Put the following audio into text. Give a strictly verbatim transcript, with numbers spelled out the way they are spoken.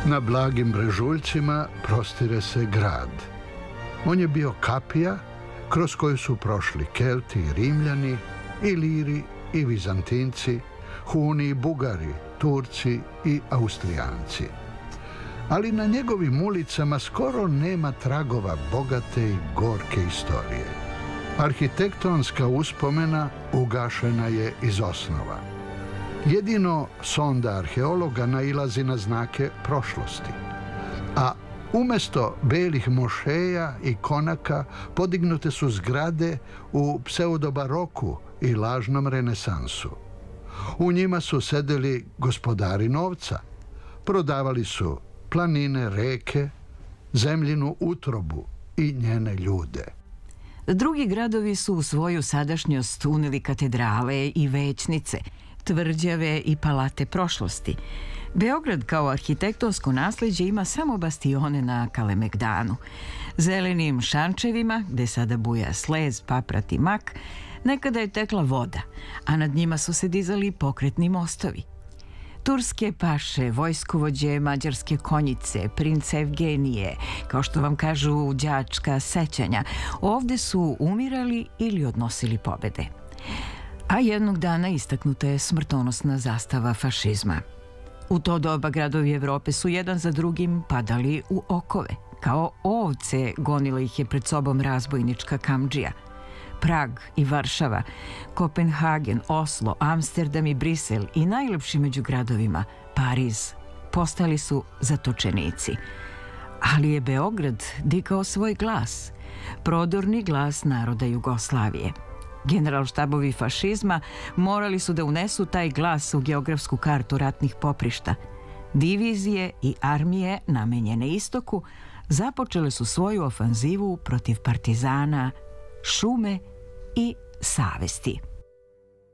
Na blagim brežuljcima prostire se grad. On je bio kapija kroz koju su prošli Kelti i Rimljani, Iliri i Vizantinci, Huni i Bugari, Turci i Austrijanci. Ali na njegovim ulicama skoro nema tragova bogate i gorke istorije. Arhitektonska uspomena ugašena je iz osnova. Jedino sonda arheologa nailazi na znake prošlosti. A umjesto belih mošeja i konaka podignute su zgrade u pseudobaroku i lažnom renesansu. U njima su sedeli gospodari novca. Prodavali su planine, reke, zemljinu utrobu i njene ljude. Drugi gradovi su u svoju sadašnjost uneli katedrale i većnice, tvrđave i palate prošlosti. Beograd kao arhitektonsko nasleđe ima samo bastione na Kalemegdanu. Zelenim šančevima, gde sada buja slez, paprat i mak, nekada je tekla voda, a nad njima su se dizali pokretni mostovi. Turske paše, vojskovođe, mađarske konjice, prince Evgenije, kao što vam kažu đačka sećanja, ovde su umirali ili odnosili pobede. A jednog dana istaknuta je smrtonosna zastava fašizma. U to doba gradovi Evrope su jedan za drugim padali u okove. Kao ovce gonila ih je pred sobom razbojnička kamdžija. Prag i Varšava, Kopenhagen, Oslo, Amsterdam i Brisel i najlepši među gradovima, Pariz, postali su zatočenici. Ali je Beograd digao svoj glas, prodorni glas naroda Jugoslavije. Generalštabovi fašizma morali su da unesu taj glas u geografsku kartu ratnih poprišta. Divizije i armije namenjene istoku započele su svoju ofanzivu protiv partizana, šume i savesti.